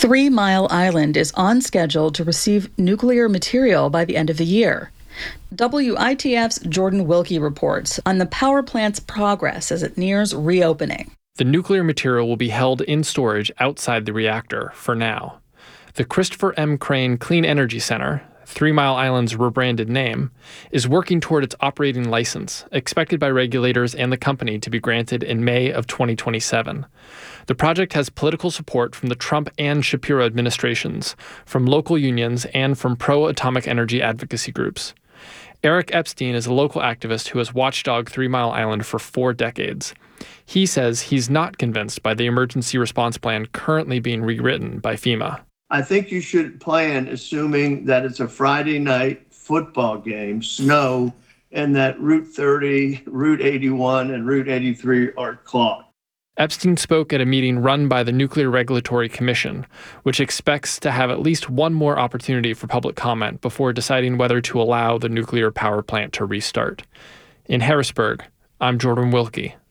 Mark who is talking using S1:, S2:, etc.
S1: 3 Mile Island is on schedule to receive nuclear material by the end of the year. WITF's Jordan Wilkie reports on the power plant's progress as it nears reopening.
S2: The nuclear material will be held in storage outside the reactor for now. The Christopher M. Crane Clean Energy Center, 3 Mile Island's rebranded name, is working toward its operating license, expected by regulators and the company to be granted in May of 2027. The project has political support from the Trump and Shapiro administrations, from local unions, and from pro-atomic energy advocacy groups. Eric Epstein is a local activist who has watchdog 3 Mile Island for 4 decades. He says he's not convinced by the emergency response plan currently being rewritten by FEMA.
S3: I think you should plan assuming that it's a Friday night football game, snow, and that Route 30, Route 81, and Route 83 are clogged.
S2: Epstein spoke at a meeting run by the Nuclear Regulatory Commission, which expects to have at least one more opportunity for public comment before deciding whether to allow the nuclear power plant to restart. In Harrisburg, I'm Jordan Wilkie.